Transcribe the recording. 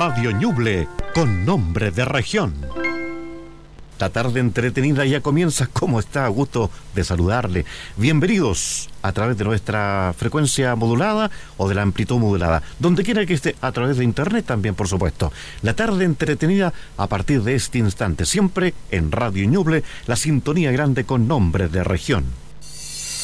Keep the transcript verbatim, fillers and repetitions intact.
Radio Ñuble, con nombre de región. La tarde entretenida ya comienza. ¿Cómo está? Gusto de saludarle. Bienvenidos a través de nuestra frecuencia modulada o de la amplitud modulada, donde quiera que esté, a través de internet también, por supuesto. La tarde entretenida a partir de este instante, siempre en Radio Ñuble, la sintonía grande con nombre de región.